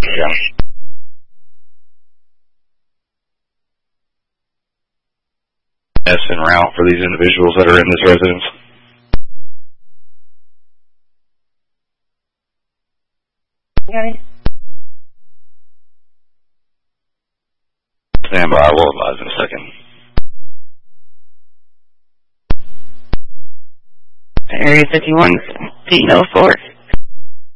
Yeah. En route for these individuals that are in this residence. Got it. Stand by, we'll advise in a second. Area 51, Pete 04.